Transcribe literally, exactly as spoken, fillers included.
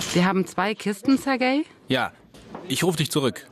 Wir haben zwei Kisten, Sergej. Ja, ich rufe dich zurück.